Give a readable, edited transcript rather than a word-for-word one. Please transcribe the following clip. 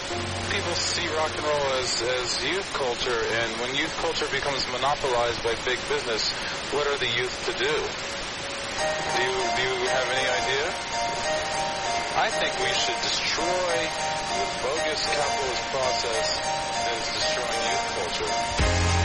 People see rock and roll as youth culture, and when youth culture becomes monopolized by big business, what are the youth to do? Do you have any idea? I think we should destroy the bogus capitalist process that is destroying youth culture.